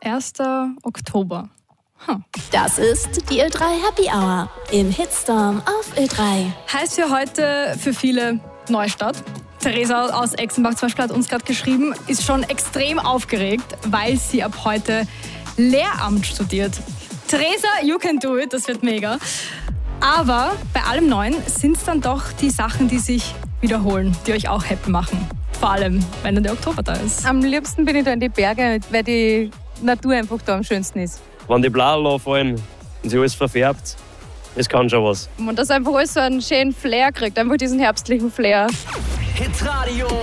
1. Oktober. Das ist die Ö3 Happy Hour im Hitstorm auf Ö3. Heißt ja heute für viele Neustart. Theresa aus Exenbach zum Beispiel hat uns gerade geschrieben, ist schon extrem aufgeregt, weil sie ab heute Lehramt studiert. Theresa, you can do it, das wird mega. Aber bei allem Neuen sind es dann doch die Sachen, die sich wiederholen, die euch auch happy machen. Vor allem, wenn dann der Oktober da ist. Am liebsten bin ich da in die Berge, weil die Natur einfach da am schönsten ist. Wenn die Blasen anfallen und sich alles verfärbt, das kann schon was. Und das einfach alles so einen schönen Flair kriegt, einfach diesen herbstlichen Flair. Hitradio